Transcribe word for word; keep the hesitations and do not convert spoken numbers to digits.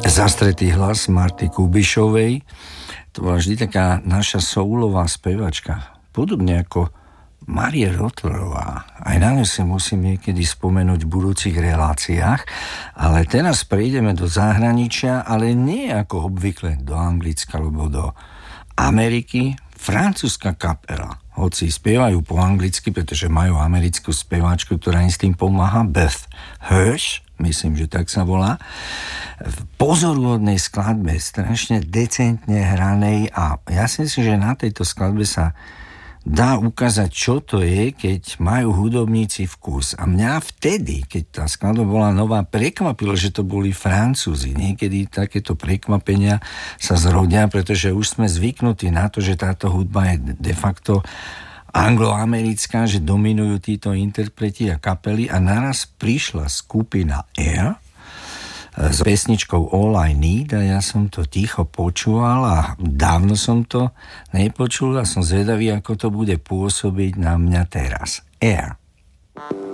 Zastretý hlas Marty Kubišovej, to bola vždy taká naša soulová spevačka, podobne ako Marie Rottlerová. Aj na ňu si musím niekedy spomenúť v budúcich reláciách, ale teraz prejdeme do zahraničia, ale nie ako obvykle do Anglicka alebo do Ameriky. Francúzska kapela, hoci spievajú po anglicky, pretože majú americkú speváčku, ktorá im s tým pomáha, Beth Hirsch, myslím, že tak sa volá, v pozoruhodnej skladbe, strašne decentne hranej, a ja si myslím, že na tejto skladbe sa dá ukázať, čo to je, keď majú hudobníci vkus. A mňa vtedy, keď tá skladba bola nová, prekvapilo, že to boli Francúzi. Niekedy takéto prekvapenia sa zrodia, pretože už sme zvyknutí na to, že táto hudba je de facto angloamerická, že dominujú títo interpreti a kapely, a naraz prišla skupina Air s pesničkou All I Need a ja som to ticho počúval a dávno som to nepočul a som zvedavý, ako to bude pôsobiť na mňa teraz. Air.